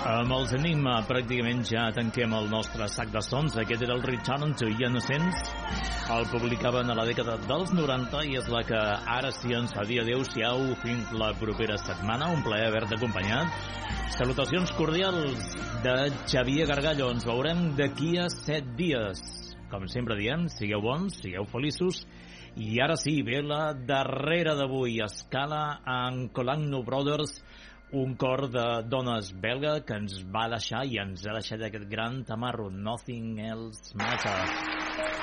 Amb els Enigma pràcticament ja tanquem el nostre sac de sons. Aquest era el Return to Innocence. El publicaven a la dècada dels 90 i és la que ara sí ens fa dir adeu-siau fins la propera setmana. Un plaer haver-te acompanyat. Salutacions cordials de Xavier Gargallo. Ens veurem d'aquí a 7 dies. Com sempre diem, sigueu bons, sigueu feliços. I ara sí, ve la darrera d'avui. Escala en Colagno Brothers, un cor de dones belga que ens va deixar i ens ha deixat aquest gran tamarro, Nothing Else Matters.